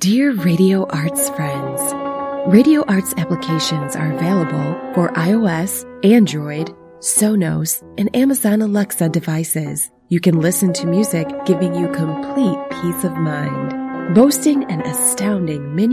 Dear Radio Arts friends, Radio Arts applications are available for iOS, Android, Sonos, and Amazon Alexa devices. You can listen to music giving you complete peace of mind. Boasting an astounding mini